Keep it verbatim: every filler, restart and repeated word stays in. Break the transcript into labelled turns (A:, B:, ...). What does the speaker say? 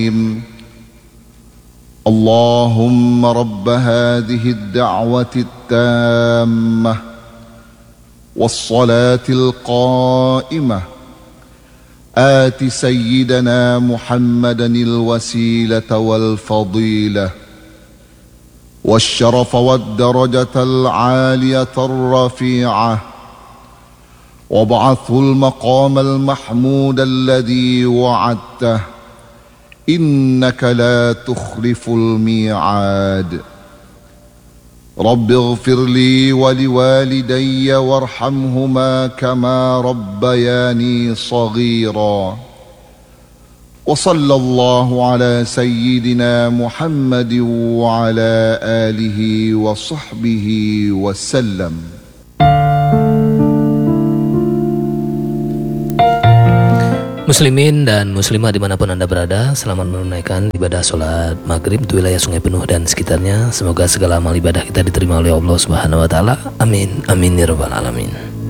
A: اللهم رب هذه الدعوة التامة والصلاة القائمة آت سيدنا محمدا الوسيلة والفضيلة والشرف والدرجة العالية الرفيعة وابعثه المقام المحمود الذي وعدته إنك لا تخلف الميعاد. رب اغفر لي ولوالدي وارحمهما كما ربياني صغيرا. وصلى الله على سيدنا محمد وعلى آله وصحبه وسلم.
B: Muslimin dan muslimah dimanapun Anda berada, selamat menunaikan ibadah sholat maghrib di wilayah Sungai Penuh dan sekitarnya. Semoga segala amal ibadah kita diterima oleh Allah Subhanahu wa Ta'ala. Amin, amin ya rabbal alamin.